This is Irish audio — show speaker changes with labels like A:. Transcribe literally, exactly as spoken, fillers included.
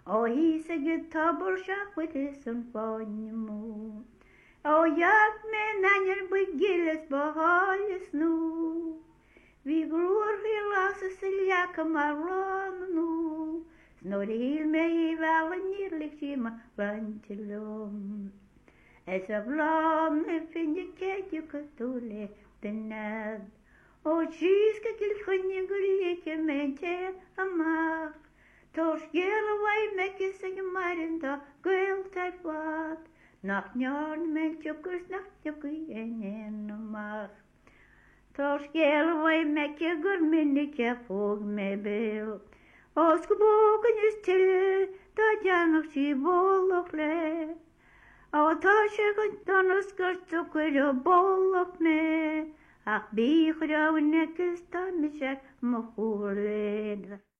A: Oh, he's a guitar shop with his symphony moon. Oh, jak men anjer begilles behalles nu. Vi gror helaas seljaka maron nu. Snor heel me wel nierlijk schima vantelom. Es a vlam me vind je ketje katole tenad. Oh, tjiske kil khunje gulieke mente amach. Tos gele way mekke sig marinda gul tat wat. Nach njarn men tjukkers nach tjukki en amach. Tos gele way mekke gur minneke fog me bil. Os gebogen is til, da janach si bolloch le. O tasje dan skurt tukker bolloch me. Ach bi gedouwen nekkes dan me zeg me goerled.